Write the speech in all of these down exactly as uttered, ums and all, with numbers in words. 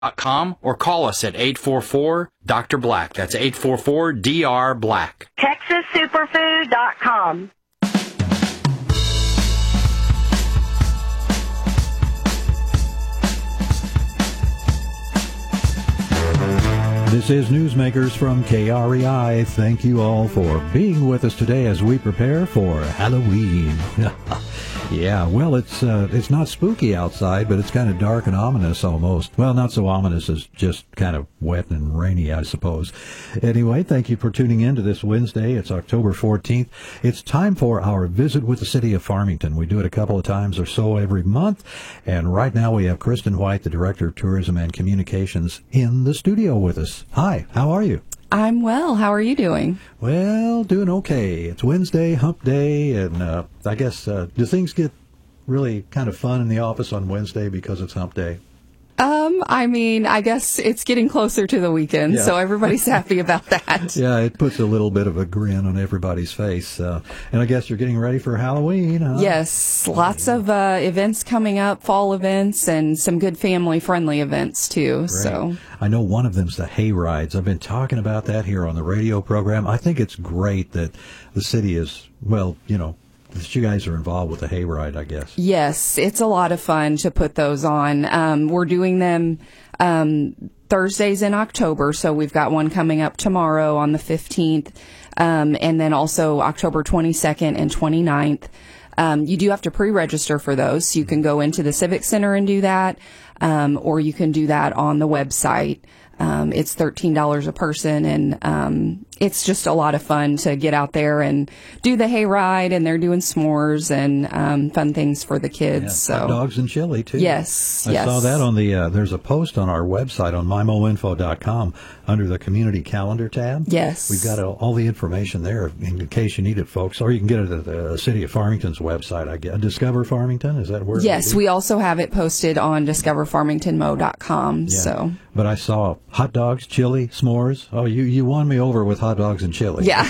dot com or call us at eight four four Doctor Black. That's eight four four D R Black. Texas Superfood dot com. This is Newsmakers from K R E I. Thank you all for being with us today as we prepare for Halloween. Yeah, well, it's uh, it's not spooky outside, but it's kind of dark and ominous almost. Well, not so ominous as just kind of wet and rainy, I suppose. Anyway, thank you for tuning in to this Wednesday. It's October fourteenth. It's time for our visit with the city of Farmington. We do it a couple of times or so every month. And right now we have Kristen White, the Director of Tourism and Communications, in the studio with us. Hi, how are you? I'm well. How are you doing? Well, doing okay. It's Wednesday, hump day, and uh, I guess, uh, do things get really kind of fun in the office on Wednesday because it's hump day? Um, I mean, I guess it's getting closer to the weekend, yeah. So everybody's happy about that. Yeah, it puts a little bit of a grin on everybody's face. Uh, and I guess you're getting ready for Halloween, huh? Yes, lots of uh, events coming up, fall events, and some good family-friendly events, too. Great. So I know one of them's the hay rides. I've been talking about that here on the radio program. I think it's great that the city is, well, you know, that you guys are involved with the hayride, I guess. Yes, it's a lot of fun to put those on. Um, we're doing them um, Thursdays in October, so we've got one coming up tomorrow on the fifteenth, um, and then also October twenty-second and twenty-ninth. Um, you do have to pre-register for those, so you can go into the Civic Center and do that, um, or you can do that on the website. Um, it's thirteen dollars a person, and um, it's just a lot of fun to get out there and do the hayride, and they're doing s'mores and um, fun things for the kids. Yeah, so hot dogs and chili, too. Yes, I yes. saw that on the, uh, there's a post on our website on my mo info dot com under the community calendar tab. Yes. We've got all, all the information there in case you need it, folks. Or you can get it at the City of Farmington's website, I guess. Discover Farmington, is that where? Yes, we also have it posted on discover farmington mo dot com. Yeah. So. But I saw hot dogs, chili, s'mores. Oh, you, you won me over with hot dogs and chili. Yeah.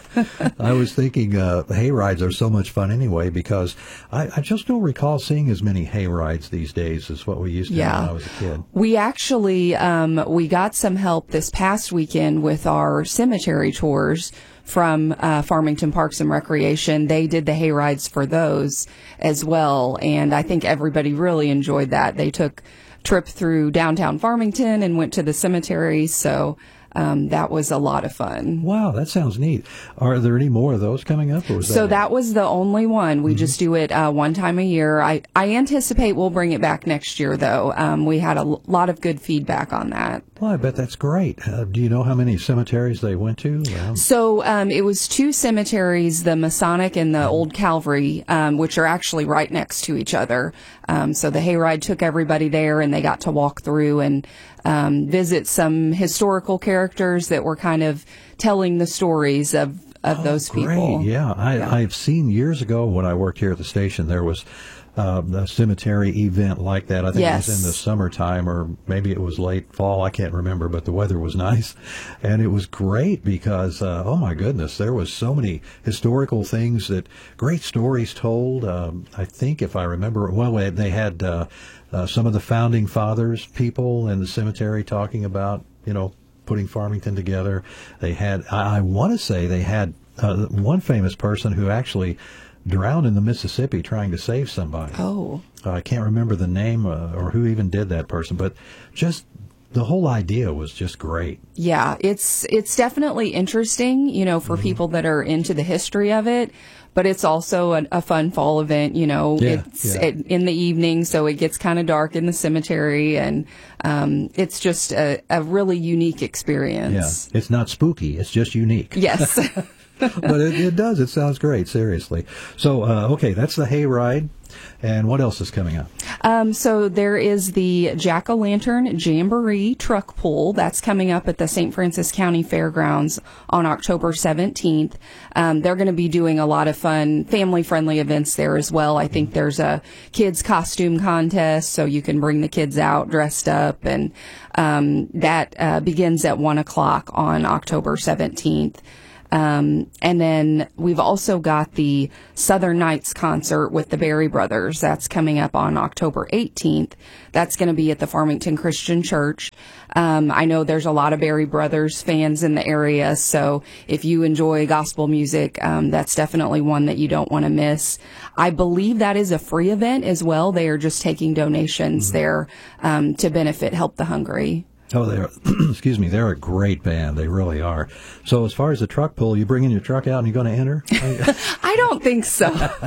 I was thinking uh, hay rides are so much fun anyway because I, I just don't recall seeing as many hay rides these days as what we used to Yeah. when I was a kid. We actually, um, we got some help this past weekend with our cemetery tours from uh, Farmington Parks and Recreation. They did the hay rides for those as well, and I think everybody really enjoyed that. They took trip through downtown Farmington and went to the cemetery, so um, that was a lot of fun. Wow, that sounds neat. Are there any more of those coming up? Or was So that, that was the only one. We Mm-hmm. just do it uh, one time a year. I, I anticipate we'll bring it back next year, though. Um, we had a l- lot of good feedback on that. Well, I bet that's great. Uh, do you know how many cemeteries they went to? Well, So um, it was two cemeteries, the Masonic and the Old Calvary, um, which are actually right next to each other. Um, so the hayride took everybody there, and they got to walk through and um, visit some historical characters that were kind of telling the stories of, of oh, those great. people. Yeah, I, Yeah. I've seen years ago when I worked here at the station, there was uh, a cemetery event like that. I think Yes. it was in the summertime or maybe it was late fall. I can't remember, but the weather was nice. And it was great because, uh, oh my goodness, there was so many historical things that, great stories told. Um, I think if I remember, well, they had uh, uh, some of the founding fathers people in the cemetery talking about, you know, putting Farmington together. They had, I, I want to say they had uh, one famous person who actually drowned in the Mississippi trying to save somebody. Oh. Uh, I can't remember the name uh, or who even did that person, but just the whole idea was just great. Yeah, it's it's definitely interesting, you know, for Mm-hmm. people that are into the history of it. But it's also a, a fun fall event, you know. Yeah, it's yeah. It, in the evening, so it gets kind of dark in the cemetery, and um, it's just a, a really unique Yeah, experience. it's not spooky; it's just unique. Yes. But it, it does. It sounds great. Seriously. So, uh, okay, that's the hayride. And what else is coming up? Um, so there is the Jack-o'-lantern Jamboree truck pull. That's coming up at the Saint Francis County Fairgrounds on October seventeenth. Um, they're going to be doing a lot of fun, family-friendly events there as well. I think there's a kids' costume contest, so you can bring the kids out dressed up, and um, that uh, begins at one o'clock on October seventeenth. Um, and then we've also got the Southern Nights concert with the Berry Brothers. That's coming up on October eighteenth. That's going to be at the Farmington Christian Church. Um, I know there's a lot of Berry Brothers fans in the area, so if you enjoy gospel music, um, that's definitely one that you don't want to miss. I believe that is a free event as well. They are just taking donations mm-hmm. there um, to benefit Help the Hungry. Oh, they're, excuse me, they're a great band. They really are. So as far as the truck pull, you bring in your truck out and you're going to enter? I don't think so.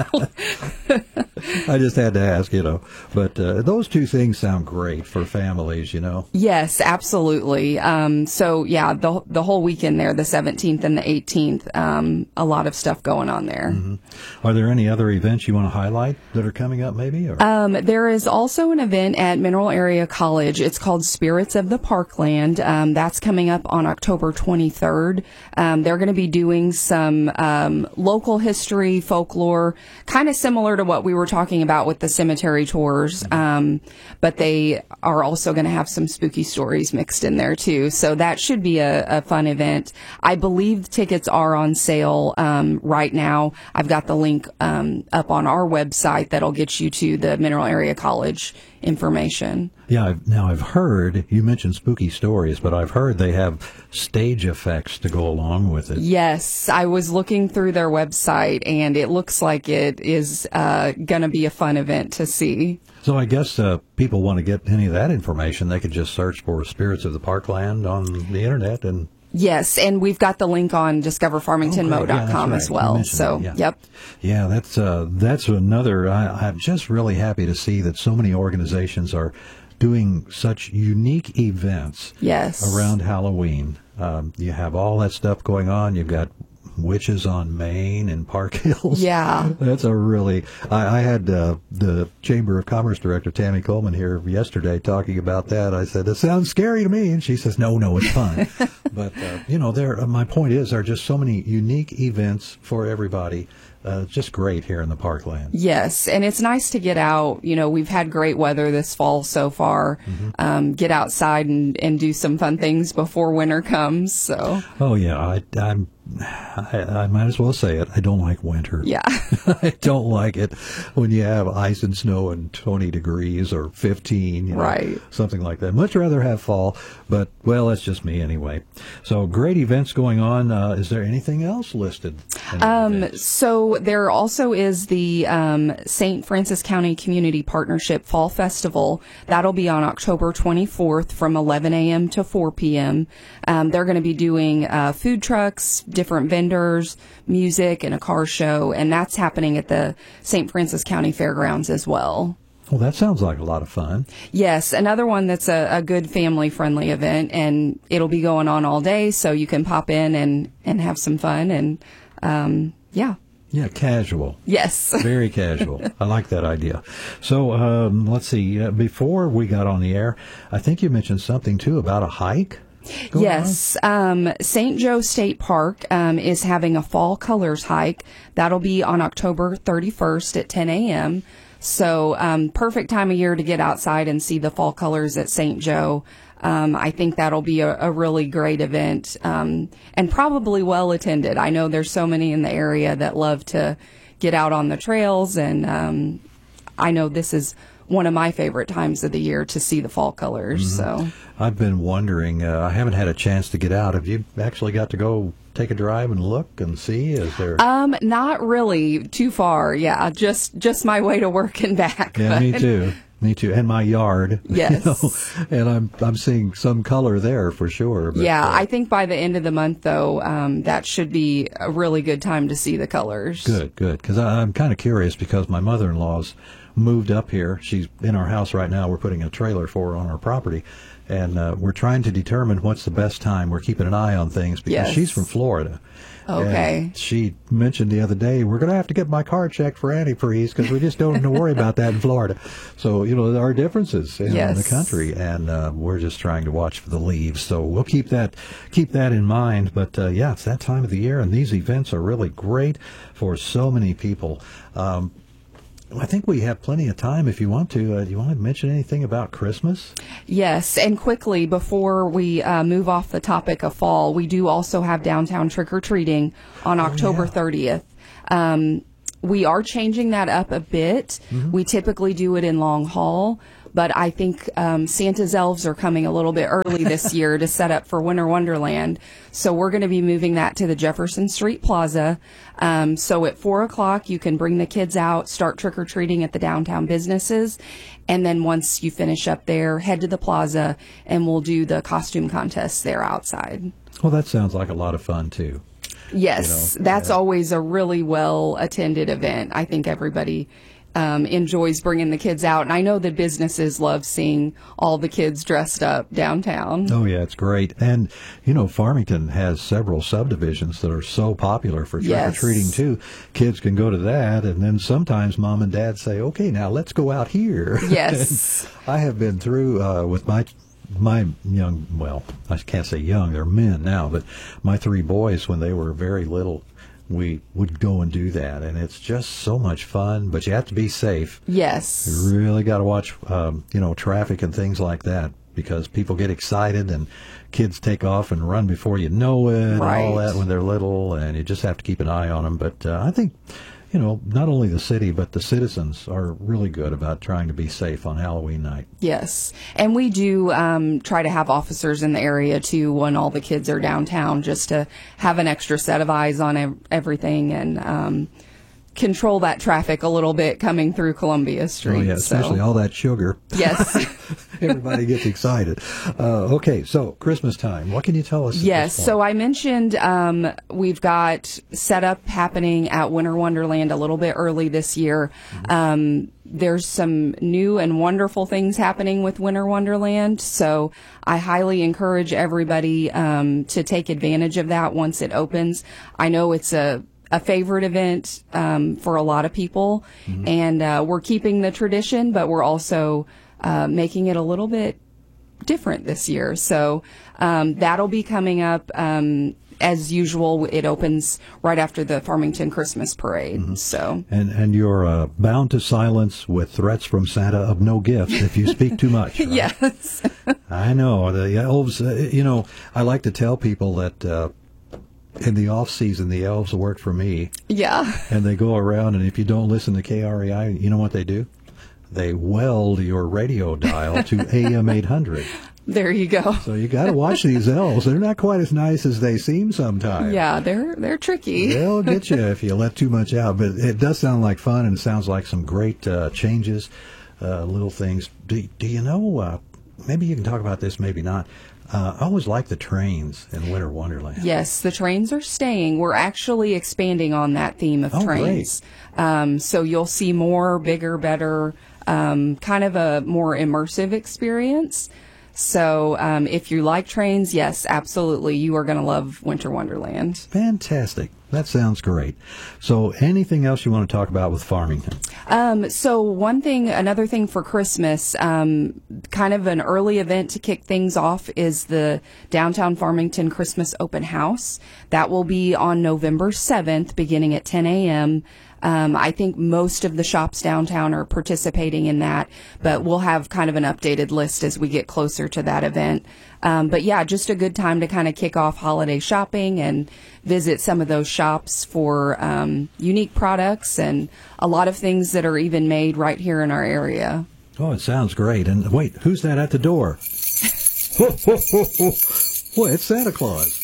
I just had to ask, you know. But uh, those two things sound great for families, you know. Yes, absolutely. Um, so, yeah, the the whole weekend there, the seventeenth and the eighteenth, um, a lot of stuff going on there. Mm-hmm. Are there any other events you want to highlight that are coming up maybe? Or? Um, there is also an event at Mineral Area College. It's called Spirits of the Parkland. Um, that's coming up on October twenty-third. Um, they're going to be doing some um, local history, folklore, kind of similar to what we were talking about with the cemetery tours. Um, but they are also going to have some spooky stories mixed in there too. So that should be a, a fun event. I believe tickets are on sale um, right now. I've got the link um, up on our website that'll get you to the Mineral Area College information. Yeah, I've, now I've heard, you mentioned spooky stories, but I've heard they have stage effects to go along with it. Yes, I was looking through their website, and it looks like it is uh, going to be a fun event to see. So I guess uh, people want to get any of that information, they could just search for Spirits of the Parkland on the internet and... Yes, and we've got the link on discover farmington mo dot com oh, yeah, as well. So, that, yeah. yep. Yeah, that's uh, that's another. I, I'm just really happy to see that so many organizations are doing such unique events yes. around Halloween. Um, you have all that stuff going on. You've got Witches on Main and Park Hills. Yeah. That's a really, I, I had uh, the Chamber of Commerce Director, Tammy Coleman, here yesterday talking about that. I said, it sounds scary to me. And she says, no, no, it's fun. But, uh, you know, there. Uh, my point is, there are just so many unique events for everybody. Uh, just great here in the Parkland. Yes, and it's nice to get out. You know, we've had great weather this fall so far. Mm-hmm. Um, get outside and, and do some fun things before winter comes. So. Oh yeah, I, I'm. I, I might as well say it. I don't like winter. Yeah. I don't like it when you have ice and snow and twenty degrees or fifteen, you know, right. something like that. Much rather have fall, but, well, that's just me anyway. So great events going on. Uh, is there anything else listed? Um, so there also is the um, Saint Francis County Community Partnership Fall Festival. That'll be on October twenty-fourth from eleven a.m. to four p.m. Um, they're going to be doing uh, food trucks, different vendors, music, and a car show, and that's happening at the Saint Francis County Fairgrounds as well. Well, that sounds like a lot of fun. Yes, another one that's a, a good family-friendly event, and it'll be going on all day, so you can pop in and, and have some fun, and um, yeah. Yeah, casual. Yes. Very casual. I like that idea. So um, let's see. Uh, before we got on the air, I think you mentioned something, too, about a hike. Yes, um, Saint Joe State Park um, is having a Fall Colors hike. That'll be on October thirty-first at ten a.m. So um, perfect time of year to get outside and see the fall colors at Saint Joe. Um, I think that'll be a, a really great event um, and probably well attended. I know there's so many in the area that love to get out on the trails, and um, I know this is one of my favorite times of the year to see the fall colors. Mm-hmm. So I've been wondering, uh, I haven't had a chance to get out. Have you actually got to go take a drive and look and see? Is there um not really too far. Yeah, just just my way to work and back. Yeah, but... me too. Me too. And my yard. Yes. You know, and I'm I'm seeing some color there for sure. But, yeah, uh, I think by the end of the month, though, um, that should be a really good time to see the colors. Good, good. Because I'm kind of curious because my mother-in-law's moved up here. She's in our house right now. We're putting a trailer for her on our property. And uh, we're trying to determine what's the best time. We're keeping an eye on things because yes. she's from Florida. Okay. And she mentioned the other day, we're going to have to get my car checked for antifreeze because we just don't have to worry about that in Florida. So, you know, there are differences in, yes. in the country, and uh, we're just trying to watch for the leaves. So we'll keep that keep that in mind. But, uh, yeah, it's that time of the year, and these events are really great for so many people. Um, I think we have plenty of time if you want to. Uh, do you want to mention anything about Christmas? Yes, and quickly, before we uh, move off the topic of fall, we do also have downtown trick-or-treating on October yeah. thirtieth. Um, we are changing that up a bit. Mm-hmm. We typically do it in Long Hall, but I think um, Santa's elves are coming a little bit early this year to set up for Winter Wonderland. So we're going to be moving that to the Jefferson Street Plaza. Um, so at four o'clock, you can bring the kids out, start trick-or-treating at the downtown businesses. And then once you finish up there, head to the plaza, and we'll do the costume contests there outside. Well, that sounds like a lot of fun, too. Yes, You know, that's yeah. always a really well-attended event. I think everybody um, enjoys bringing the kids out. And I know the businesses love seeing all the kids dressed up downtown. Oh, yeah, it's great. And, you know, Farmington has several subdivisions that are so popular for trick-or-treating, Yes. too. Kids can go to that, and then sometimes mom and dad say, okay, now let's go out here. Yes. I have been through uh, with my my young, well, I can't say young, they're men now, but my three boys, when they were very little, we would go and do that, and it's just so much fun, but you have to be safe. Yes. You really got to watch, um, you know, traffic and things like that, because people get excited and kids take off and run before you know it and all Right. that when they're little, and you just have to keep an eye on them. But uh, I think, you know, not only the city, but the citizens are really good about trying to be safe on Halloween night. Yes. And we do um, try to have officers in the area, too, when all the kids are downtown, just to have an extra set of eyes on ev- everything and um, control that traffic a little bit coming through Columbia Street. Oh, yeah, especially so. all that sugar. Yes. Everybody gets excited. Uh, okay, so Christmas time. What can you tell us? at Yes, this so point? I mentioned um, we've got setup happening at Winter Wonderland a little bit early this year. Um, there's some new and wonderful things happening with Winter Wonderland, so I highly encourage everybody um, to take advantage of that once it opens. I know it's a a favorite event um, for a lot of people, and uh, we're keeping the tradition, but we're also uh, making it a little bit different this year. So um, that'll be coming up. Um, as usual, it opens right after the Farmington Christmas Parade. So And and you're uh, bound to silence with threats from Santa of no gifts if you speak too much. Right? yes, I know. The elves, uh, you know, I like to tell people that uh, in the off season, the elves work for me, yeah, and they go around, and if you don't listen to K R E I, you know what they do? They weld your radio dial to A M eight hundred. there you go. So you got to watch these elves. They're not quite as nice as they seem sometimes. Yeah, they're they're tricky. They'll get you if you let too much out. But it does sound like fun, and it sounds like some great uh, changes, uh, little things. Do, do you know, uh, maybe you can talk about this, maybe not. Uh, I always like the trains in Winter Wonderland. Yes, the trains are staying. We're actually expanding on that theme of Oh, trains. Um, so you'll see more, bigger, better, um, kind of a more immersive experience. So um, if you like trains, yes, absolutely, you are going to love Winter Wonderland. Fantastic. That sounds great. So anything else you want to talk about with Farmington? Um, so one thing, another thing for Christmas, um, kind of an early event to kick things off is the Downtown Farmington Christmas Open House. That will be on November seventh, beginning at ten a.m. Um, I think most of the shops downtown are participating in that, but we'll have kind of an updated list as we get closer to that event. Um, but yeah, just a good time to kind of kick off holiday shopping and visit some of those shops for um, unique products and a lot of things that are even made right here in our area. Oh, it sounds great. And wait, who's that at the door? Ho, ho, ho, ho. Boy, it's Santa Claus.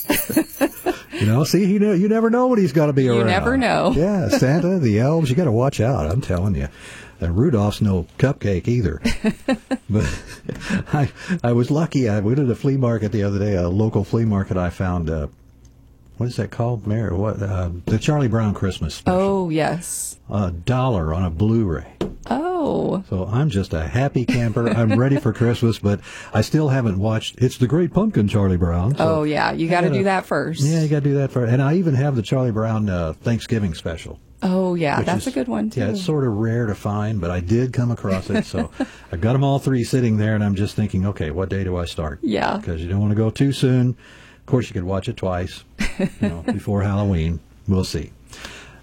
You know, see, he know, you never know when he's going to be around. You never know. Yeah, Santa, the elves, you got to watch out, I'm telling you. And Rudolph's no cupcake either. But I I was lucky. I went to the flea market the other day, a local flea market. I found, uh, what is that called, Mary? What, uh, the Charlie Brown Christmas special. Oh, yes. A dollar on a Blu-ray. Oh. So I'm just a happy camper. I'm ready for Christmas, but I still haven't watched It's the Great Pumpkin, Charlie Brown. So Oh, yeah. You got to do that first. yeah, you got to do that first. And I even have the Charlie Brown uh, Thanksgiving special. Oh, yeah. which That's is- a good one, too. Yeah, it's sort of rare to find, but I did come across it. So I've got them all three sitting there, and I'm just thinking, okay, what day do I start? Yeah. Because you don't want to go too soon. Of course, you could watch it twice, you know, before Halloween. We'll see.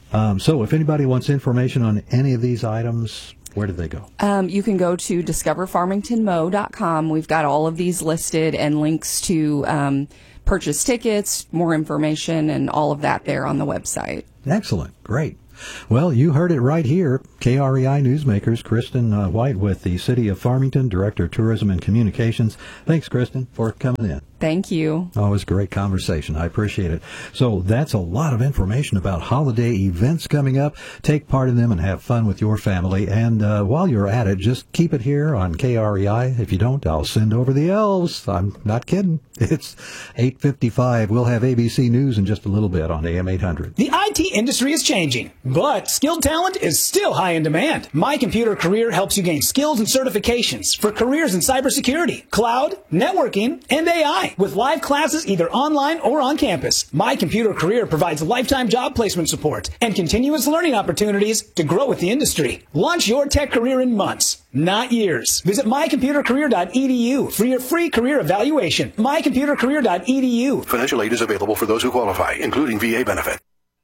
Um, so if anybody wants information on any of these items, where do they go? Um, you can go to discover farmington mow dot com. We've got all of these listed and links to um, purchase tickets, more information, and all of that there on the website. Excellent. Great. Well, you heard it right here. K R E I Newsmakers, Kristen uh, White with the City of Farmington, Director of Tourism and Communications. Thanks, Kristen, for coming in. Thank you. Always a great conversation. I appreciate it. So that's a lot of information about holiday events coming up. Take part in them and have fun with your family. And uh, while you're at it, just keep it here on K R E I. If you don't, I'll send over the elves. I'm not kidding. It's eight fifty-five. We'll have A B C News in just a little bit on A M eight hundred. The I T industry is changing, but skilled talent is still high in demand. My Computer Career helps you gain skills and certifications for careers in cybersecurity, cloud, networking, and A I. With live classes either online or on campus, My Computer Career provides lifetime job placement support and continuous learning opportunities to grow with the industry. Launch your tech career in months, not years. Visit my computer career dot e d u for your free career evaluation. my computer career dot e d u. Financial aid is available for those who qualify, including V A benefit.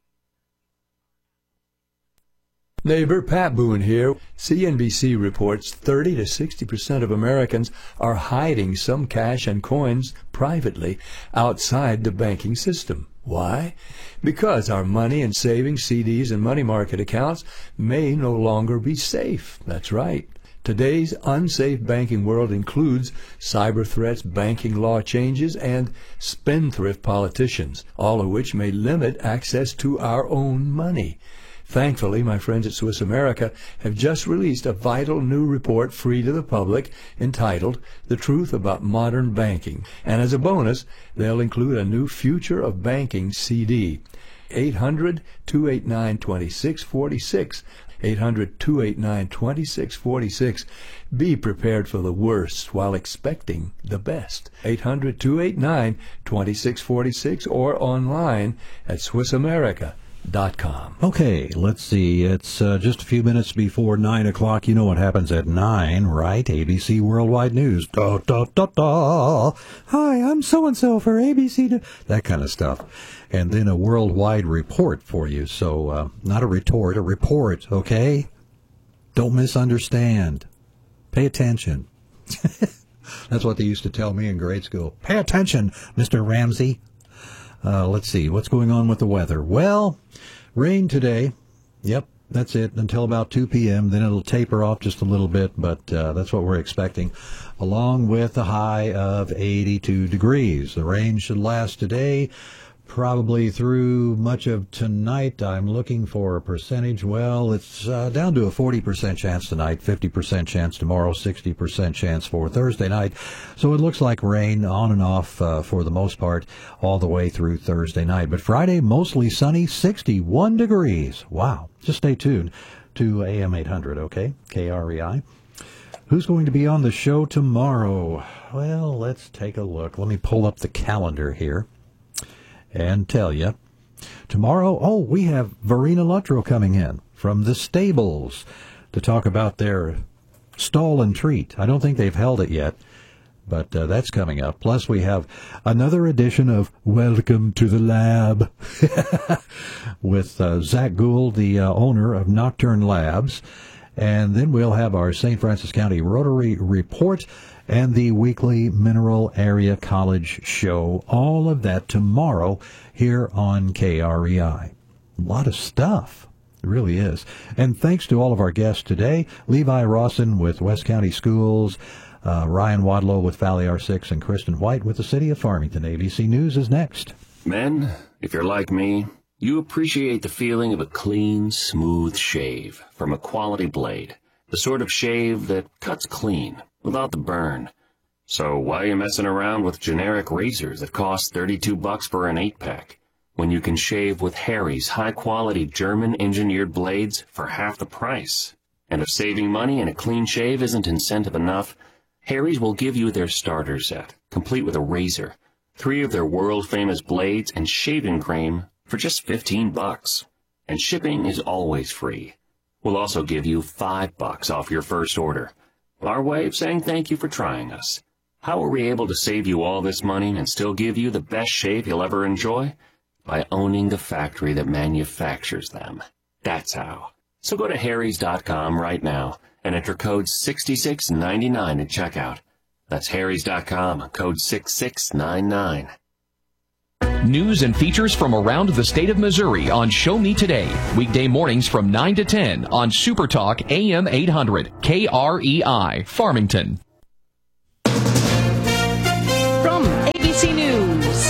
Neighbor Pat Boone here. C N B C reports thirty to sixty percent of Americans are hiding some cash and coins privately outside the banking system. Why? Because our money and savings, C Ds, and money market accounts may no longer be safe. That's right. Today's unsafe banking world includes cyber threats, banking law changes, and spendthrift politicians, all of which may limit access to our own money. Thankfully, my friends at Swiss America have just released a vital new report free to the public entitled The Truth About Modern Banking. And as a bonus, they'll include a new Future of Banking C D. eight hundred, two eight nine, two six four six. eight hundred, two eight nine, two six four six. Be prepared for the worst while expecting the best. eight hundred, two eight nine, two six four six or online at swiss america dot com. Okay, let's see. It's uh, just a few minutes before nine o'clock. You know what happens at nine, right? A B C Worldwide News. Da, da, da, da. Hi, I'm so-and-so for A B C. That kind of stuff. And then a worldwide report for you. So, uh, not a retort, a report, okay? Don't misunderstand. Pay attention. That's what they used to tell me in grade school. Pay attention, Mister Ramsey. Uh, let's see, what's going on with the weather? Well, rain today. Yep, that's it, until about two p.m. Then it'll taper off just a little bit, but uh, that's what we're expecting, along with a high of eighty-two degrees. The rain should last today, probably through much of tonight. I'm looking for a percentage. Well, it's uh, down to a forty percent chance tonight, fifty percent chance tomorrow, sixty percent chance for Thursday night. So it looks like rain on and off uh, for the most part all the way through Thursday night. But Friday, mostly sunny, sixty-one degrees. Wow. Just stay tuned to A M eight hundred, okay? K R E I. Who's going to be on the show tomorrow? Well, let's take a look. Let me pull up the calendar here and tell you. Tomorrow, oh, we have Verena Luttrell coming in from the Stables to talk about their stall and treat. I don't think they've held it yet, but uh, that's coming up. Plus, we have another edition of Welcome to the Lab with uh, Zach Gould, the uh, owner of Nocturne Labs. And then we'll have our Saint Francis County Rotary Report and the weekly Mineral Area College Show. All of that tomorrow here on K R E I. A lot of stuff. It really is. And thanks to all of our guests today, Levi Rawson with West County Schools, uh, Ryan Wadlow with Valley R six, and Kristen White with the City of Farmington. A B C News is next. Men, if you're like me, you appreciate the feeling of a clean, smooth shave from a quality blade. The sort of shave that cuts clean, without the burn. So why are you messing around with generic razors that cost thirty-two bucks for an eight-pack, when you can shave with Harry's high-quality German-engineered blades for half the price? And if saving money and a clean shave isn't incentive enough, Harry's will give you their starter set, complete with a razor, three of their world-famous blades, and shaving cream for just fifteen bucks. And shipping is always free. We'll also give you five bucks off your first order. Our way of saying thank you for trying us. How are we able to save you all this money and still give you the best shave you'll ever enjoy? By owning the factory that manufactures them. That's how. So go to harrys dot com right now and enter code six six nine nine at checkout. That's harrys dot com, code six six nine nine. News and features from around the state of Missouri on Show Me Today. Weekday mornings from nine to ten on Super Talk A M eight hundred, K R E I, Farmington. From A B C News,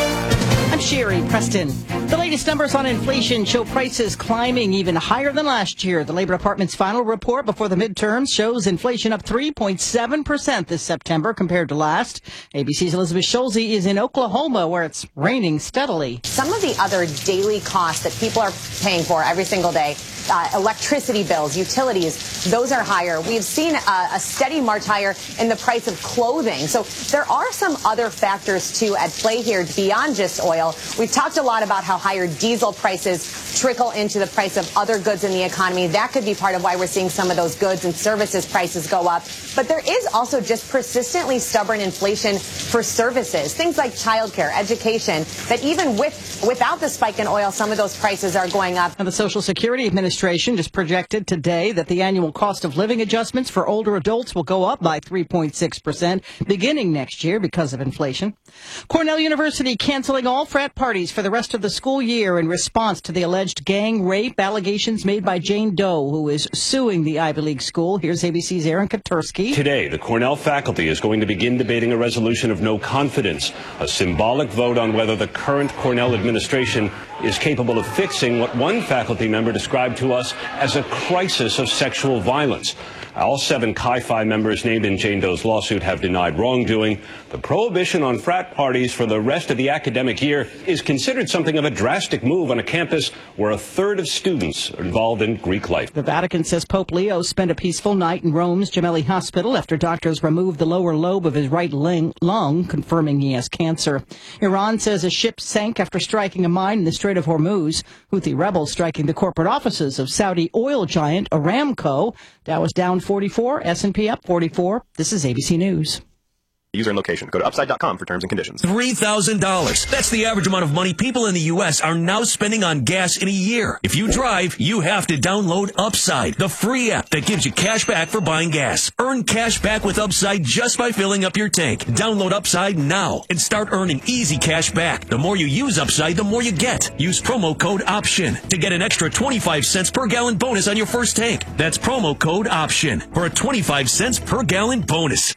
I'm Sherry Preston. The latest numbers on inflation show prices climbing even higher than last year. The Labor Department's final report before the midterms shows inflation up three point seven percent this September compared to last. A B C's Elizabeth Schulze is in Oklahoma, where it's raining steadily. Some of the other daily costs that people are paying for every single day, uh, electricity bills, utilities, those are higher. We've seen a, a steady march higher in the price of clothing. So there are some other factors, too, at play here beyond just oil. We've talked a lot about how higher diesel prices trickle into the price of other goods in the economy. That could be part of why we're seeing some of those goods and services prices go up. But there is also just persistently stubborn inflation for services, things like childcare, education, that even with without the spike in oil, some of those prices are going up. And the Social Security Administration just projected today that the annual cost of living adjustments for older adults will go up by three point six percent beginning next year because of inflation. Cornell University canceling all frat parties for the rest of the school year in response to the alleged gang rape allegations made by Jane Doe, who is suing the Ivy League school. Here's A B C's Aaron Katursky. Today, the Cornell faculty is going to begin debating a resolution of no confidence, a symbolic vote on whether the current Cornell administration is capable of fixing what one faculty member described to us as a crisis of sexual violence. All seven Chi Phi members named in Jane Doe's lawsuit have denied wrongdoing. The prohibition on frat parties for the rest of the academic year is considered something of a drastic move on a campus where a third of students are involved in Greek life. The Vatican says Pope Leo spent a peaceful night in Rome's Gemelli Hospital after doctors removed the lower lobe of his right lung, confirming he has cancer. Iran says a ship sank after striking a mine in the Strait of Hormuz. Houthi rebels striking the corporate offices of Saudi oil giant Aramco. Dow was down forty-four, S and P up forty-four. This is A B C News. User and location. Go to upside dot com for terms and conditions. three thousand dollars. That's the average amount of money people in the U S are now spending on gas in a year. If you drive, you have to download Upside, the free app that gives you cash back for buying gas. Earn cash back with Upside just by filling up your tank. Download Upside now and start earning easy cash back. The more you use Upside, the more you get. Use promo code OPTION to get an extra twenty-five cents per gallon bonus on your first tank. That's promo code OPTION for a twenty-five cents per gallon bonus.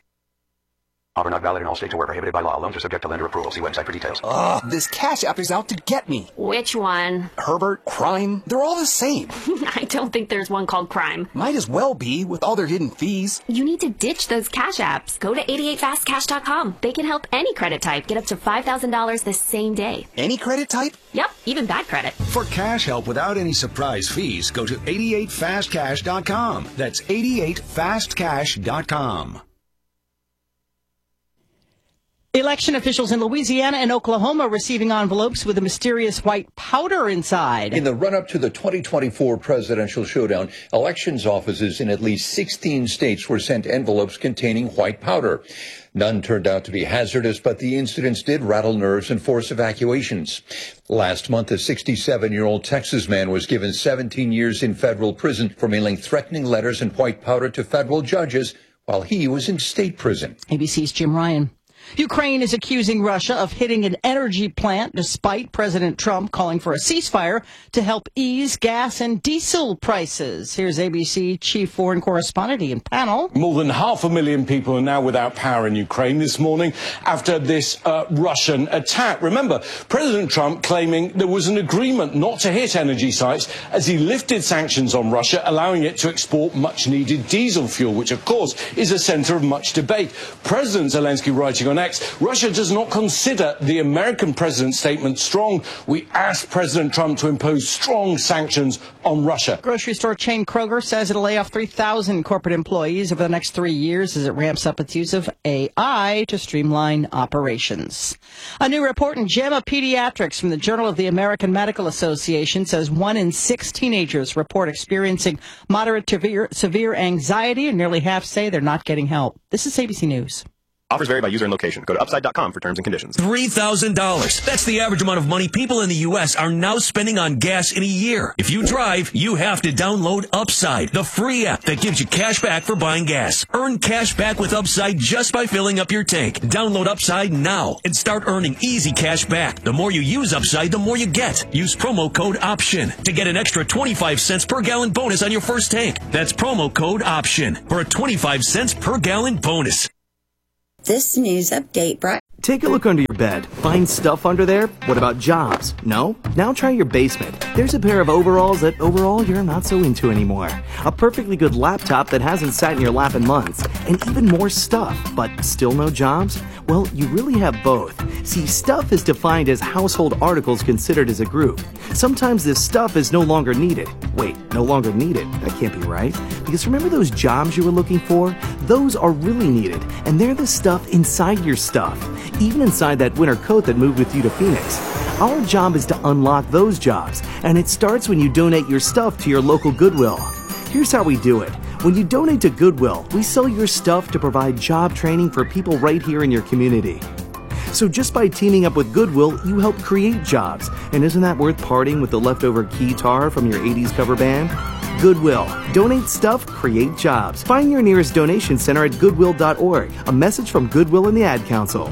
Offer not valid in all states or where prohibited by law. Loans are subject to lender approval. See website for details. Ugh, this Cash App is out to get me. Which one? Herbert, Crime, they're all the same. I don't think there's one called Crime. Might as well be, with all their hidden fees. You need to ditch those Cash Apps. Go to eighty-eight fast cash dot com. They can help any credit type get up to five thousand dollars the same day. Any credit type? Yep, even bad credit. For cash help without any surprise fees, go to eighty-eight fast cash dot com. That's eighty-eight fast cash dot com. Election officials in Louisiana and Oklahoma receiving envelopes with a mysterious white powder inside. In the run-up to the twenty twenty-four presidential showdown, elections offices in at least sixteen states were sent envelopes containing white powder. None turned out to be hazardous, but the incidents did rattle nerves and force evacuations. Last month, a sixty-seven-year-old Texas man was given seventeen years in federal prison for mailing threatening letters and white powder to federal judges while he was in state prison. A B C's Jim Ryan. Ukraine is accusing Russia of hitting an energy plant despite President Trump calling for a ceasefire to help ease gas and diesel prices. Here's A B C chief foreign correspondent Ian Pannell. More than half a million people are now without power in Ukraine this morning after this uh, Russian attack. Remember, President Trump claiming there was an agreement not to hit energy sites as he lifted sanctions on Russia, allowing it to export much-needed diesel fuel, which, of course, is a center of much debate. President Zelensky writing on X, Russia does not consider the American president's statement strong. We ask President Trump to impose strong sanctions on Russia. Grocery store chain Kroger says it'll lay off three thousand corporate employees over the next three years as it ramps up its use of A I to streamline operations. A new report in JAMA Pediatrics from the Journal of the American Medical Association says one in six teenagers report experiencing moderate to severe, severe anxiety, and nearly half say they're not getting help. This is A B C News. Offers vary by user and location. Go to upside dot com for terms and conditions. three thousand dollars. That's the average amount of money people in the U S are now spending on gas in a year. If you drive, you have to download Upside, the free app that gives you cash back for buying gas. Earn cash back with Upside just by filling up your tank. Download Upside now and start earning easy cash back. The more you use Upside, the more you get. Use promo code OPTION to get an extra twenty-five cents per gallon bonus on your first tank. That's promo code OPTION for a twenty-five cents per gallon bonus. This news update brought... Take a look under your bed. Find stuff under there? What about jobs? No? Now try your basement. There's a pair of overalls that overall you're not so into anymore. A perfectly good laptop that hasn't sat in your lap in months. And even more stuff, but still no jobs? Well, you really have both. See, stuff is defined as household articles considered as a group. Sometimes this stuff is no longer needed. Wait, no longer needed? That can't be right. Because remember those jobs you were looking for? Those are really needed, and they're the stuff inside your stuff. Even inside that winter coat that moved with you to Phoenix. Our job is to unlock those jobs, and it starts when you donate your stuff to your local Goodwill. Here's how we do it. When you donate to Goodwill, we sell your stuff to provide job training for people right here in your community. So just by teaming up with Goodwill, you help create jobs. And isn't that worth parting with the leftover guitar from your eighties cover band? Goodwill. Donate stuff, create jobs. Find your nearest donation center at goodwill dot org. A message from Goodwill and the Ad Council.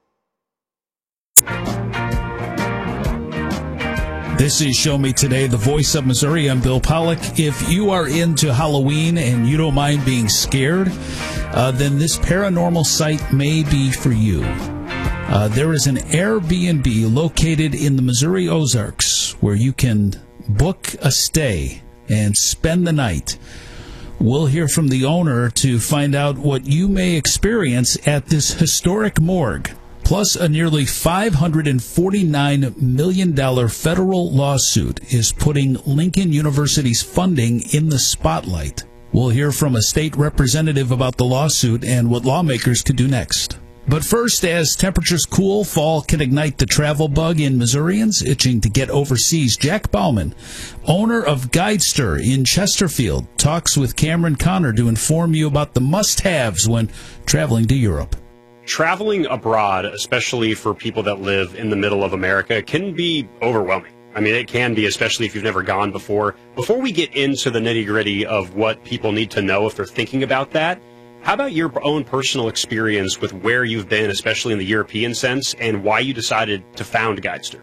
This is Show Me Today, the voice of Missouri. I'm Bill Pollock. If you are into Halloween and you don't mind being scared, uh, then this paranormal site may be for you. Uh, there is an Airbnb located in the Missouri Ozarks where you can book a stay and spend the night. We'll hear from the owner to find out what you may experience at this historic morgue. Plus, a nearly five hundred forty-nine million dollars federal lawsuit is putting Lincoln University's funding in the spotlight. We'll hear from a state representative about the lawsuit and what lawmakers could do next. But first, as temperatures cool, fall can ignite the travel bug in Missourians itching to get overseas. Jack Bauman, owner of Guidester in Chesterfield, talks with Cameron Connor to inform you about the must-haves when traveling to Europe. Traveling abroad, especially for people that live in the middle of America, can be overwhelming. I mean, it can be, especially if you've never gone before. Before we get into the nitty-gritty of what people need to know if they're thinking about that, how about your own personal experience with where you've been, especially in the European sense, and why you decided to found Guidester?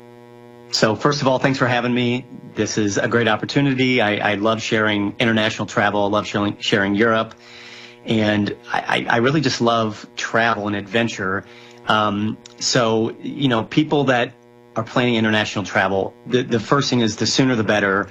So first of all, thanks for having me. This is a great opportunity. I, I love sharing international travel. I love sharing, sharing Europe. And I, I really just love travel and adventure. Um, so, you know, people that are planning international travel, the, the first thing is the sooner the better.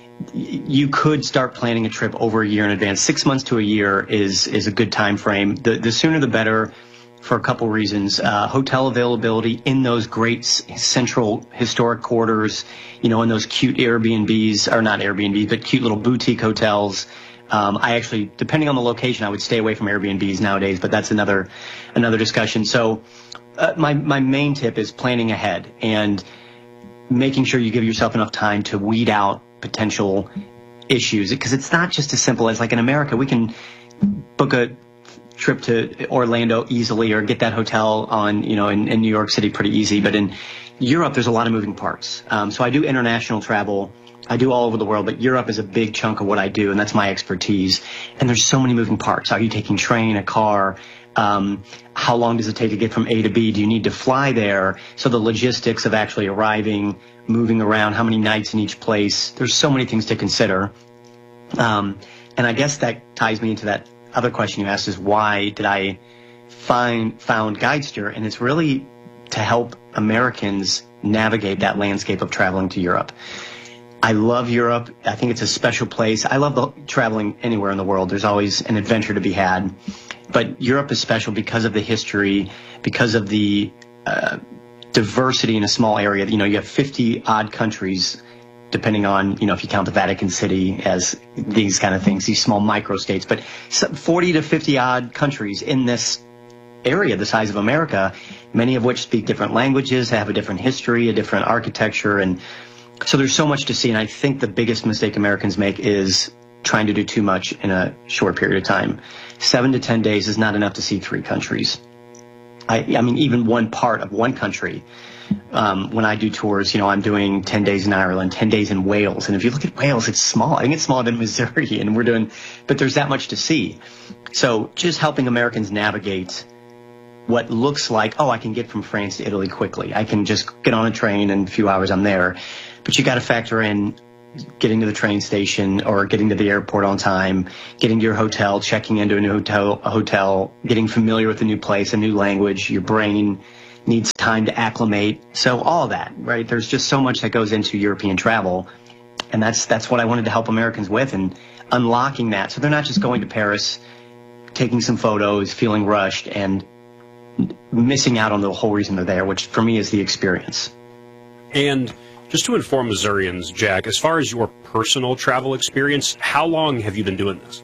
You could start planning a trip over a year in advance. Six months to a year is is a good time frame. The, the sooner the better for a couple reasons. Uh, hotel availability in those great central historic quarters, you know, in those cute Airbnbs, or not Airbnbs, but cute little boutique hotels. Um, I actually, depending on the location, I would stay away from Airbnbs nowadays, but that's another another discussion. So uh, my, my main tip is planning ahead and making sure you give yourself enough time to weed out potential issues. Because it's not just as simple as, like in America, we can book a trip to Orlando easily or get that hotel on, you know, in, in New York City pretty easy. But in Europe, there's a lot of moving parts. Um, so I do international travel. I do all over the world, but Europe is a big chunk of what I do, and that's my expertise. And there's so many moving parts. Are you taking train, a car? Um, how long does it take to get from A to B? Do you need to fly there? So the logistics of actually arriving, moving around, how many nights in each place? There's so many things to consider. Um, and I guess that ties me into that other question you asked, is why did I find found Guidester? And it's really to help Americans navigate that landscape of traveling to Europe. I love Europe. I think it's a special place. I love the, traveling anywhere in the world. There's always an adventure to be had. But Europe is special because of the history, because of the uh, diversity in a small area. You know, you have fifty odd countries, depending on, you know, if you count the Vatican City as these kind of things, these small micro-states. But forty to fifty odd countries in this area the size of America, many of which speak different languages, have a different history, a different architecture, and so there's so much to see. And I think the biggest mistake Americans make is trying to do too much in a short period of time. Seven to ten days is not enough to see three countries. I, I mean, even one part of one country. Um, when I do tours, you know, I'm doing ten days in Ireland, ten days in Wales. And if you look at Wales, it's small. I think it's smaller than Missouri, and we're doing, but there's that much to see. So just helping Americans navigate what looks like, oh, I can get from France to Italy quickly. I can just get on a train and a few hours I'm there. But you got to factor in getting to the train station or getting to the airport on time, getting to your hotel, checking into a new hotel, a hotel, getting familiar with a new place, a new language. Your brain needs time to acclimate. So all of that, right? There's just so much that goes into European travel. And that's that's what I wanted to help Americans with, and unlocking that. So they're not just going to Paris, taking some photos, feeling rushed, and missing out on the whole reason they're there, which for me is the experience. And just to inform Missourians, Jack, as far as your personal travel experience, how long have you been doing this?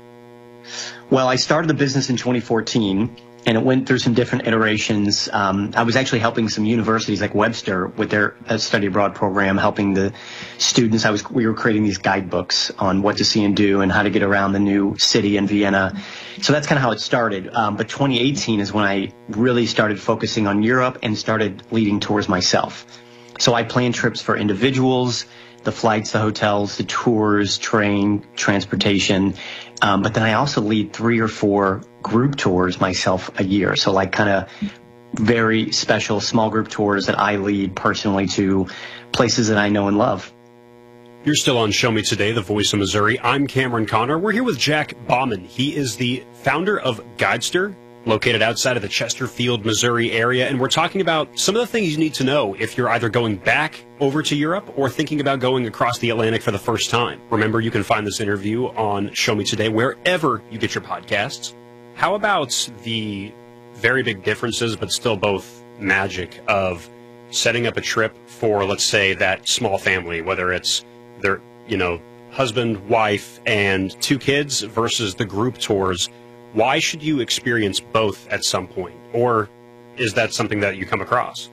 Well, I started the business in twenty fourteen, and it went through some different iterations. Um, I was actually helping some universities like Webster with their uh, study abroad program, helping the students. I was we were creating these guidebooks on what to see and do and how to get around the new city in Vienna. So that's kind of how it started. Um, but twenty eighteen is when I really started focusing on Europe and started leading tours myself. So I plan trips for individuals, the flights, the hotels, the tours, train, transportation. Um, but then I also lead three or four group tours myself a year. So like kind of very special small group tours that I lead personally to places that I know and love. You're still on Show Me Today, the voice of Missouri. I'm Cameron Connor. We're here with Jack Bauman. He is the founder of Guidester, located outside of the Chesterfield, Missouri area, and we're talking about some of the things you need to know if you're either going back over to Europe or thinking about going across the Atlantic for the first time. Remember, you can find this interview on Show Me Today wherever you get your podcasts. How about the very big differences, but still both magic, of setting up a trip for, let's say, that small family, whether it's their, you know, husband, wife, and two kids versus the group tours? Why should you experience both at some point? Or is that something that you come across?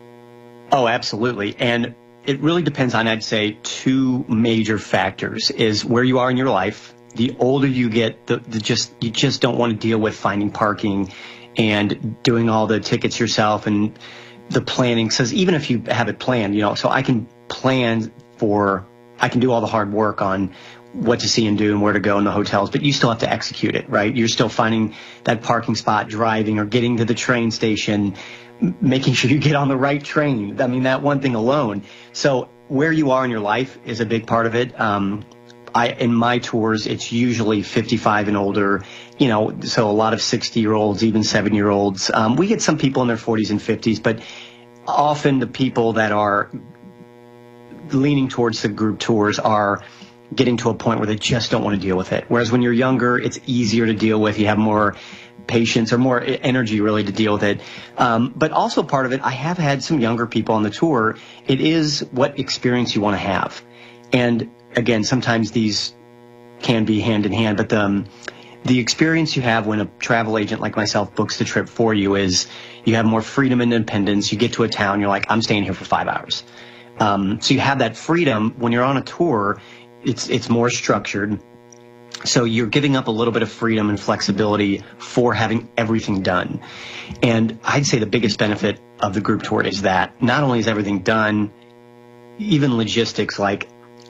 Oh, absolutely. And it really depends on, I'd say, two major factors. Is where you are in your life. The older you get, the, the just you just don't want to deal with finding parking and doing all the tickets yourself and the planning. Says even if you have it planned, you know, so I can plan for, I can do all the hard work on what to see and do and where to go in the hotels, but you still have to execute it, right? You're still finding that parking spot, driving or getting to the train station, m- making sure you get on the right train. I mean, that one thing alone. So where you are in your life is a big part of it. Um, I, in my tours, it's usually fifty-five and older, you know, so a lot of sixty-year-olds, even seven-year-olds. Um, we get some people in their forties and fifties, but often the people that are leaning towards the group tours are getting to a point where they just don't want to deal with it. Whereas when you're younger, it's easier to deal with. You have more patience or more energy really to deal with it. Um, but also part of it, I have had some younger people on the tour. It is what experience you want to have. And again, sometimes these can be hand in hand, but um, the experience you have when a travel agent like myself books the trip for you is you have more freedom and independence. You get to a town, you're like, I'm staying here for five hours. Um, so you have that freedom. When you're on a tour, It's it's more structured, so you're giving up a little bit of freedom and flexibility for having everything done. And I'd say the biggest benefit of the group tour is that not only is everything done, even logistics like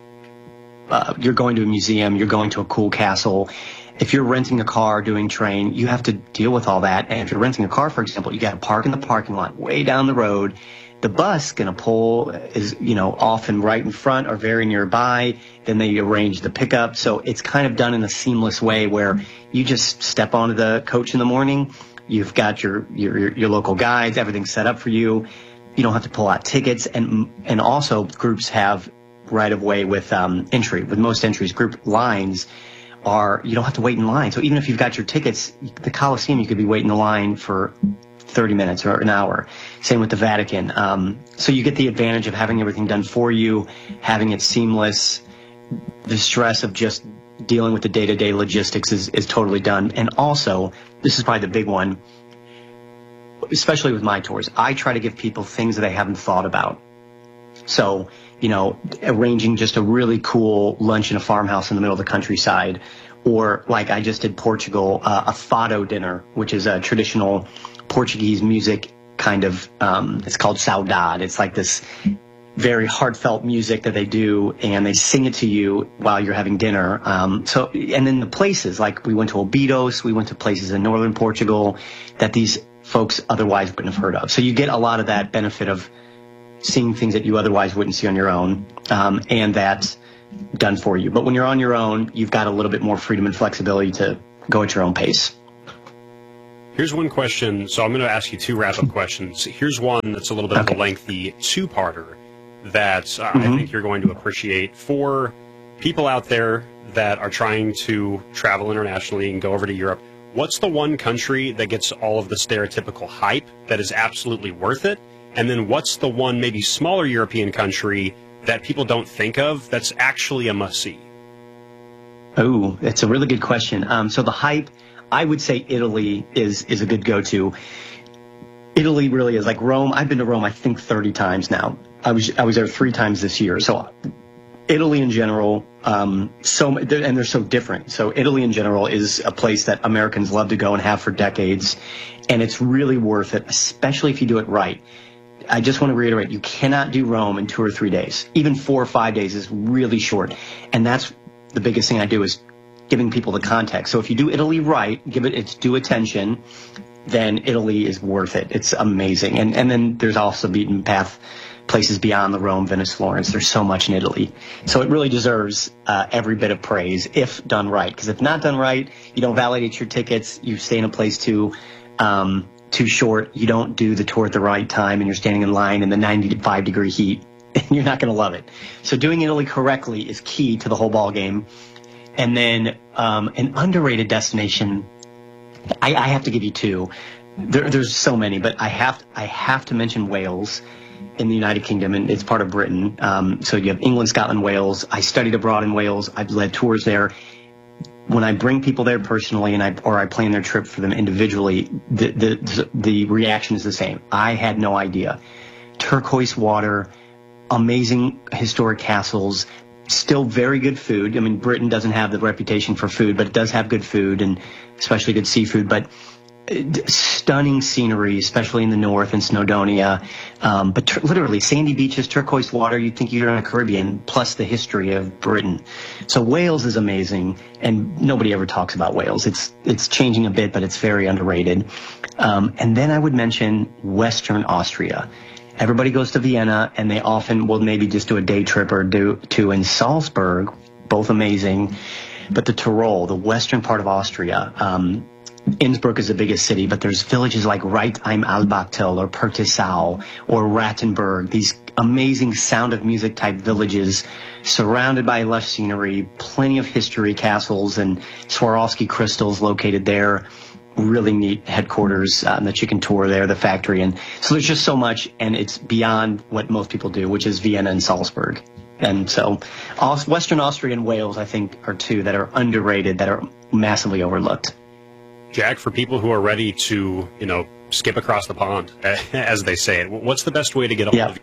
uh, you're going to a museum, you're going to a cool castle. If you're renting a car, doing train, you have to deal with all that. And if you're renting a car, for example, you got to park in the parking lot way down the road. The bus going to pull is, you know, often right in front or very nearby. Then they arrange the pickup. So it's kind of done in a seamless way where you just step onto the coach in the morning. You've got your, your, your local guides, everything's set up for you. You don't have to pull out tickets. And, and also groups have right of way with, um, entry. With most entries, group lines are, you don't have to wait in line. So even if you've got your tickets, the Coliseum, you could be waiting in the line for thirty minutes or an hour. Same with the Vatican. Um, so you get the advantage of having everything done for you, having it seamless. The stress of just dealing with the day-to-day logistics is, is totally done. And also, this is probably the big one, especially with my tours, I try to give people things that they haven't thought about. So, you know, arranging just a really cool lunch in a farmhouse in the middle of the countryside, or like I just did Portugal, uh, a fado dinner, which is a traditional Portuguese music kind of, um, it's called saudade. It's like this very heartfelt music that they do, and they sing it to you while you're having dinner. Um, so, and then the places, like we went to Obidos, we went to places in northern Portugal that these folks otherwise wouldn't have heard of. So you get a lot of that benefit of seeing things that you otherwise wouldn't see on your own, um, and that's done for you. But when you're on your own, you've got a little bit more freedom and flexibility to go at your own pace. Here's one question. So I'm going to ask you two wrap-up questions. Here's one that's a little bit okay. of a lengthy two-parter that uh, mm-hmm. I think you're going to appreciate. For people out there that are trying to travel internationally and go over to Europe, what's the one country that gets all of the stereotypical hype that is absolutely worth it? And then what's the one maybe smaller European country that people don't think of that's actually a must-see? Oh, it's a really good question. Um, so the hype, I would say Italy is is a good go-to. Italy really is like Rome. I've been to Rome, I think, thirty times now. I was I was there three times this year. So Italy in general, um, so and they're so different. So Italy in general is a place that Americans love to go and have for decades, and it's really worth it, especially if you do it right. I just want to reiterate, you cannot do Rome in two or three days. Even four or five days is really short, and that's the biggest thing I do is giving people the context. So if you do Italy right, give it its due attention, then Italy is worth it. It's amazing. And and then there's also beaten path places beyond the Rome, Venice, Florence. There's so much in Italy. So it really deserves uh, every bit of praise if done right. Because if not done right, you don't validate your tickets, you stay in a place too, um, too short, you don't do the tour at the right time, and you're standing in line in the ninety-five degree heat, and you're not going to love it. So doing Italy correctly is key to the whole ball game. And then um, an underrated destination, I, I have to give you two. There, there's so many, but I have I have to mention Wales in the United Kingdom, and it's part of Britain. Um, so you have England, Scotland, Wales. I studied abroad in Wales. I've led tours there. When I bring people there personally, and I or I plan their trip for them individually, the the the reaction is the same. I had no idea. Turquoise water, amazing historic castles. Still very good food. I mean, Britain doesn't have the reputation for food, but it does have good food, and especially good seafood. But stunning scenery, especially in the north in Snowdonia. Um, but t- literally, sandy beaches, turquoise water, you'd think you're in the Caribbean, plus the history of Britain. So Wales is amazing, and nobody ever talks about Wales. It's it's changing a bit, but it's very underrated. Um, and then I would mention Western Austria. Everybody goes to Vienna, and they often will maybe just do a day trip or do two in Salzburg, both amazing. But the Tyrol, the western part of Austria, um, Innsbruck is the biggest city, but there's villages like Reit im Albachtal or Pertisau or Rattenberg, these amazing Sound of Music type villages surrounded by lush scenery, plenty of history, castles, and Swarovski crystals located there. Really neat headquarters um, that you can tour there, the factory. And so there's just so much, and it's beyond what most people do, which is Vienna and Salzburg. And so Western Austria and Wales, I think, are two that are underrated, that are massively overlooked. Jack, for people who are ready to, you know, skip across the pond, as they say it, what's the best way to get a hold yeah.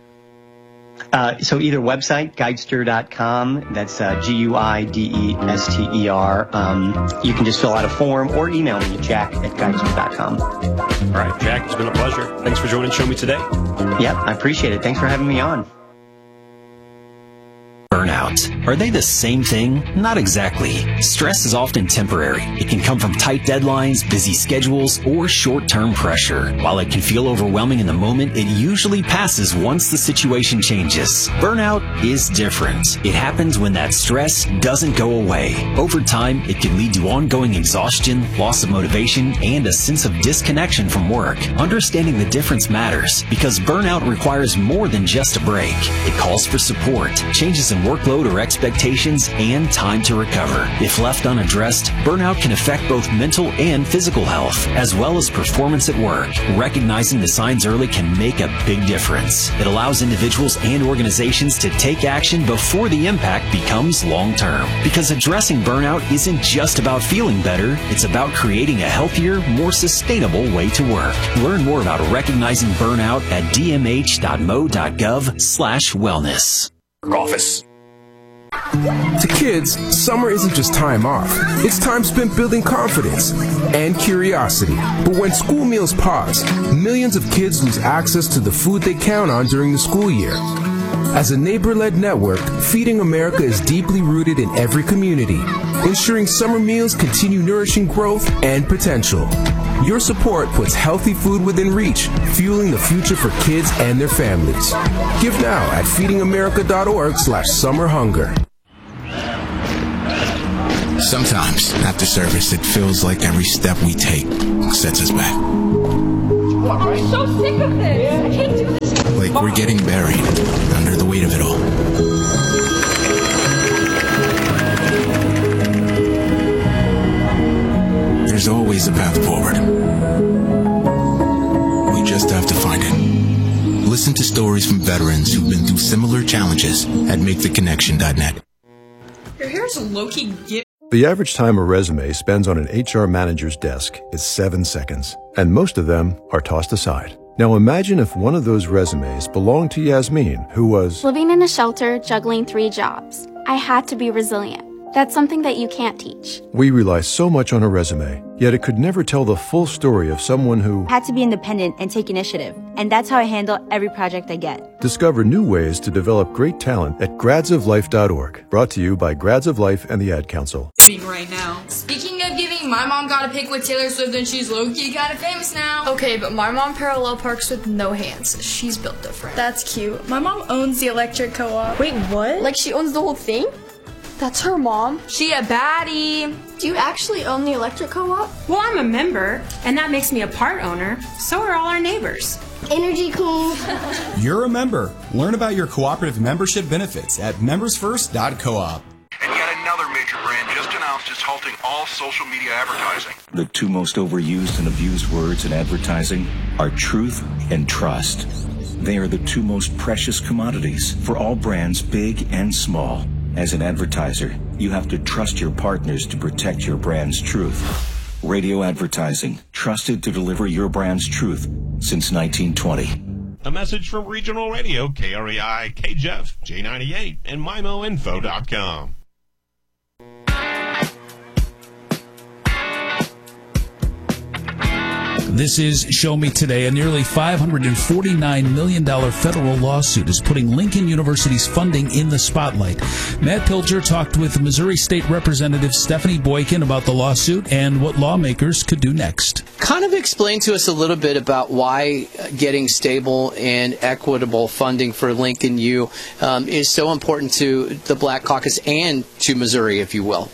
of you? Uh, so either website, guidester dot com, that's uh, G U I D E S T E R. Um, you can just fill out a form or email me at jack at guidester dot com. All right, Jack, it's been a pleasure. Thanks for joining Show Me today. Yep, I appreciate it. Thanks for having me on. Burnout. Are they the same thing? Not exactly. Stress is often temporary. It can come from tight deadlines, busy schedules, or short-term pressure. While it can feel overwhelming in the moment, it usually passes once the situation changes. Burnout is different. It happens when that stress doesn't go away. Over time, it can lead to ongoing exhaustion, loss of motivation, and a sense of disconnection from work. Understanding the difference matters because burnout requires more than just a break. It calls for support, changes in workload or expectations, expectations, and time to recover. If left unaddressed, burnout can affect both mental and physical health, as well as performance at work. Recognizing the signs early can make a big difference. It allows individuals and organizations to take action before the impact becomes long-term. Because addressing burnout isn't just about feeling better, it's about creating a healthier, more sustainable way to work. Learn more about recognizing burnout at d m h dot m o dot gov slash wellness. Office. To kids, summer isn't just time off. It's time spent building confidence and curiosity. But when school meals pause, millions of kids lose access to the food they count on during the school year. As a neighbor-led network, Feeding America is deeply rooted in every community, ensuring summer meals continue nourishing growth and potential. Your support puts healthy food within reach, fueling the future for kids and their families. Give now at feeding america dot org slash summer hunger. Sometimes, after service, it feels like every step we take sets us back. I'm so sick of this. I can't do this. Like we're getting buried under the weight of it all. There's always a path forward. We just have to find it. Listen to stories from veterans who've been through similar challenges at make the connection dot net. Your hair's low-key get. The average time a resume spends on an H R manager's desk is seven seconds, and most of them are tossed aside. Now imagine if one of those resumes belonged to Yasmin, who was living in a shelter, juggling three jobs. I had to be resilient. That's something that you can't teach. We rely so much on a resume, yet it could never tell the full story of someone who had to be independent and take initiative. And that's how I handle every project I get. Discover new ways to develop great talent at grads of life dot org. Brought to you by Grads of Life and the Ad Council. Right now. Speaking of giving, my mom got a pic with Taylor Swift and she's low-key kind of famous now. Okay, but my mom parallel parks with no hands. She's built different. That's cute. My mom owns the electric co-op. Wait, what? Like she owns the whole thing? That's her mom. She a baddie. Do you actually own the electric co-op? Well, I'm a member, and that makes me a part owner. So are all our neighbors. Energy cool. You're a member. Learn about your cooperative membership benefits at members first dot coop. And yet another major brand just announced it's halting all social media advertising. The two most overused and abused words in advertising are truth and trust. They are the two most precious commodities for all brands, big and small. As an advertiser, you have to trust your partners to protect your brand's truth. Radio advertising, trusted to deliver your brand's truth since nineteen twenty. A message from Regional Radio, K R E I, K J E F, J ninety-eight, and M I M O info dot com. This is Show Me Today. A nearly five hundred forty-nine million dollars federal lawsuit is putting Lincoln University's funding in the spotlight. Matt Pilger talked with Missouri State Representative Stephanie Boykin about the lawsuit and what lawmakers could do next. Kind of explain to us a little bit about why getting stable and equitable funding for Lincoln U um, is so important to the Black Caucus and to Missouri, if you will.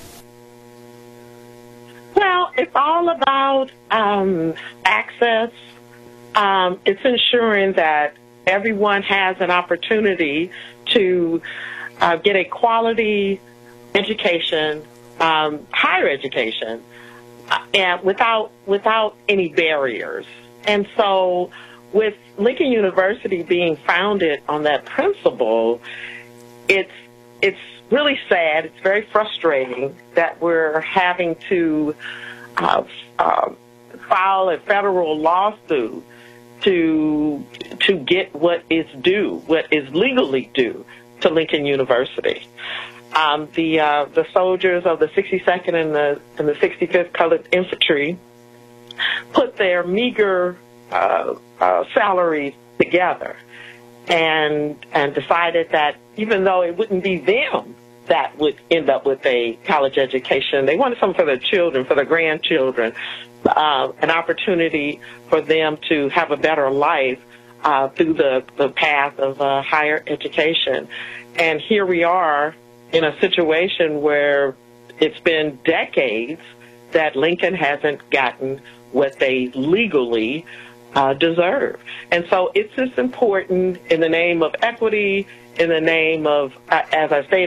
Well, it's all about um, access. Um, it's ensuring that everyone has an opportunity to uh, get a quality education, um, higher education, uh, and without without any barriers. And so, with Lincoln University being founded on that principle, it's it's really sad. It's very frustrating that we're having to uh, uh, file a federal lawsuit to to get what is due, what is legally due to Lincoln University. Um, the uh, the soldiers of the sixty-second and the and the sixty-fifth Colored Infantry put their meager uh, uh, salaries together and and decided that even though it wouldn't be them that would end up with a college education, they wanted something for their children, for their grandchildren, uh, an opportunity for them to have a better life uh, through the, the path of uh, higher education. And here we are in a situation where it's been decades that Lincoln hasn't gotten what they legally uh, deserve. And so it's just important in the name of equity, in the name of, uh, as I stated,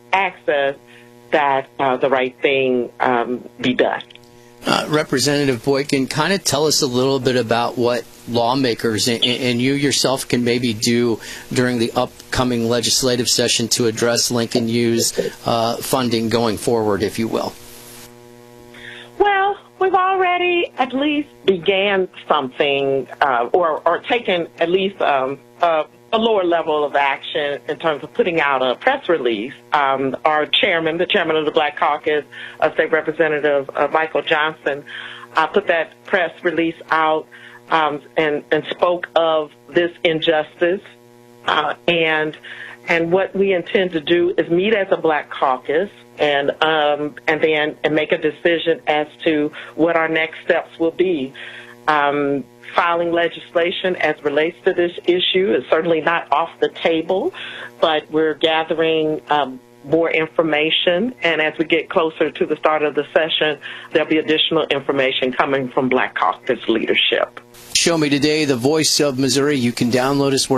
access, that uh, the right thing um, be done. Uh, Representative Boykin, kind of tell us a little bit about what lawmakers and, and you yourself can maybe do during the upcoming legislative session to address Lincoln U's uh, funding going forward, if you will. Well, we've already at least began something uh, or, or taken at least um, uh, a lower level of action in terms of putting out a press release. Um, our chairman, the chairman of the Black Caucus, uh, State Representative uh, Michael Johnson, uh, put that press release out um, and, and spoke of this injustice. Uh, and and what we intend to do is meet as a Black Caucus and um, and then and make a decision as to what our next steps will be. Um, filing legislation as relates to this issue is certainly not off the table, but we're gathering um, more information, and as we get closer to the start of the session, there'll be additional information coming from Black Caucus leadership. Show Me Today, the voice of Missouri. You can download us